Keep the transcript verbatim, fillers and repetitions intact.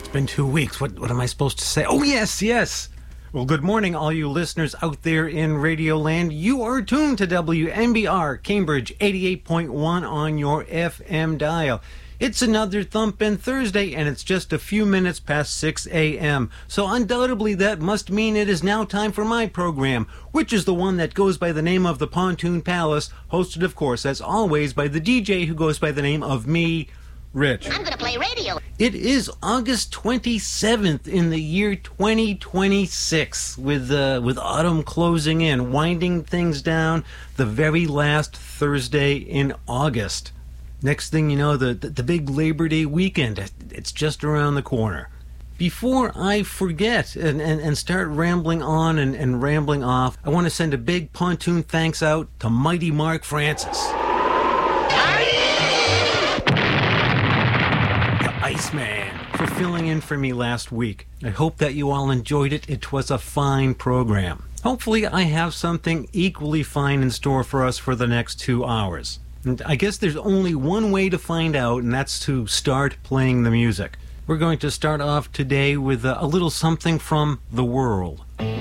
been two weeks. What what am I supposed to say? Oh, yes, yes. Well, good morning, all you listeners out there in Radioland. You are tuned to W M B R Cambridge eighty-eight point one on your F M dial. It's another Thumpin' Thursday, and it's just a few minutes past six a.m. So undoubtedly that must mean it is now time for my program, which is the one that goes by the name of the Pontoon Palace, hosted, of course, as always, by the D J who goes by the name of me, Rich. I'm gonna play radio. It is August twenty-seventh in the year twenty twenty-six, with uh, with autumn closing in, winding things down, the very last Thursday in August. Next thing you know, the, the, the big Labor Day weekend, it's just around the corner. Before I forget and, and, and start rambling on and, and rambling off, I want to send a big pontoon thanks out to Mighty Mark Francis. Iceman, for filling in for me last week. I hope that you all enjoyed it. It was a fine program. Hopefully I have something equally fine in store for us for the next two hours. And I guess there's only one way to find out, and that's to start playing the music. We're going to start off today with a, a little something from The World.